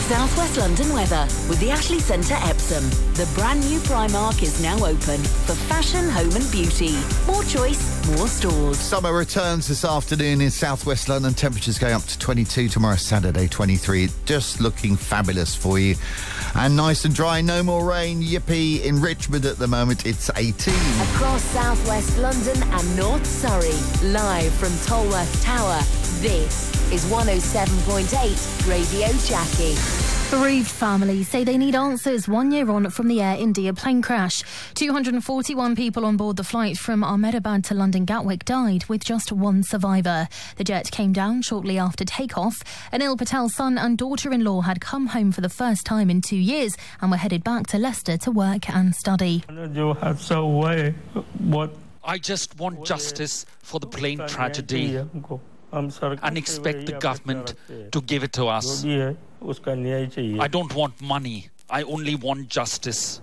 South West London weather with the Ashley Centre Epsom. The brand new Primark is now open for fashion, home and beauty. More choice, more stores. Summer returns this afternoon in South West London. Temperatures going up to 22 tomorrow, Saturday 23. Just looking fabulous for you. And nice and dry, no more rain. Yippee. In Richmond at the moment, it's 18. Across South West London and North Surrey, live from Tolworth Tower, this is 107.8 Radio Jackie. Bereaved families say they need answers 1 year on from the Air India plane crash. 241 people on board the flight from Ahmedabad to London Gatwick died, with just one survivor. The jet came down shortly after takeoff. Anil Patel's son and daughter-in-law had come home for the first time in 2 years and were headed back to Leicester to work and study. I just want justice for the plane tragedy and expect the government to give it to us. I don't want money. I only want justice.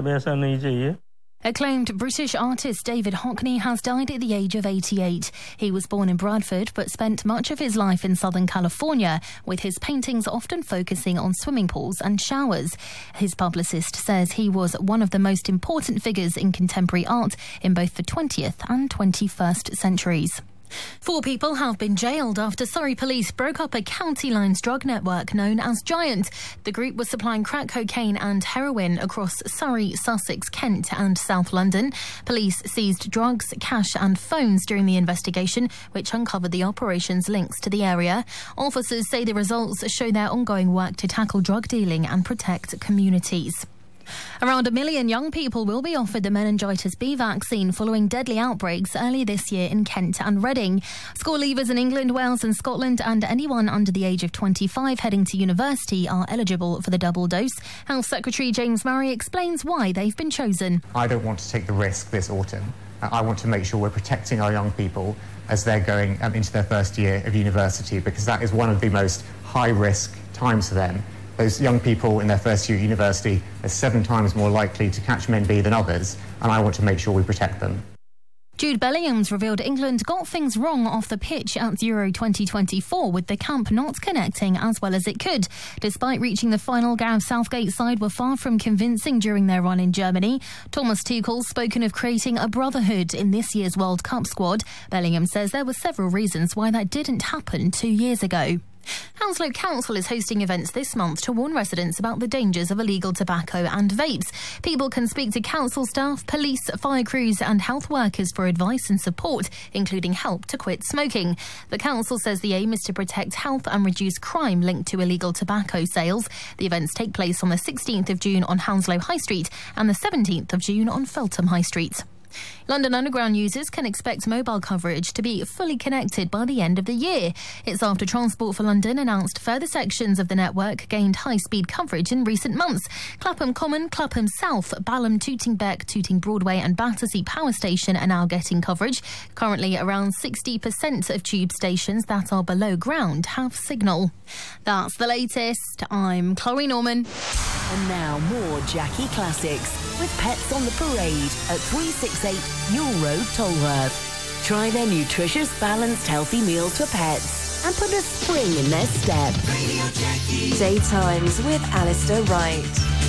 Acclaimed British artist David Hockney has died at the age of 88. He was born in Bradford but spent much of his life in Southern California, with his paintings often focusing on swimming pools and showers. His publicist says he was one of the most important figures in contemporary art in both the 20th and 21st centuries. 4 people have been jailed after Surrey police broke up a county lines drug network known as Giant. The group was supplying crack cocaine and heroin across Surrey, Sussex, Kent and South London. Police seized drugs, cash and phones during the investigation, which uncovered the operation's links to the area. Officers say the results show their ongoing work to tackle drug dealing and protect communities. Around 1 million young people will be offered the meningitis B vaccine following deadly outbreaks early this year in Kent and Reading. School leavers in England, Wales and Scotland and anyone under the age of 25 heading to university are eligible for the double dose. Health Secretary James Murray explains why they've been chosen. I don't want to take the risk this autumn. I want to make sure we're protecting our young people as they're going into their first year of university, because that is one of the most high-risk times for them. Those young people in their first year at university are 7 times more likely to catch MenB than others, and I want to make sure we protect them. Jude Bellingham's revealed England got things wrong off the pitch at Euro 2024, with the camp not connecting as well as it could. Despite reaching the final, Gareth Southgate's side were far from convincing during their run in Germany. Thomas Tuchel's spoken of creating a brotherhood in this year's World Cup squad. Bellingham says there were several reasons why that didn't happen 2 years ago. Hounslow Council is hosting events this month to warn residents about the dangers of illegal tobacco and vapes. People can speak to council staff, police, fire crews and health workers for advice and support, including help to quit smoking. The council says the aim is to protect health and reduce crime linked to illegal tobacco sales. The events take place on the 16th of June on Hounslow High Street and the 17th of June on Feltham High Street. London Underground users can expect mobile coverage to be fully connected by the end of the year. It's after Transport for London announced further sections of the network gained high-speed coverage in recent months. Clapham Common, Clapham South, Balham, Tooting Bec, Tooting Broadway and Battersea Power Station are now getting coverage. Currently, around 60% of tube stations that are below ground have signal. That's the latest. I'm Chloe Norman. And now more Jackie Classics with Pets on the Parade at 368 Yule Road, Tolworth. Try their nutritious, balanced, healthy meals for pets and put a spring in their step. Radio Jackie. Daytimes with Alistair Wright.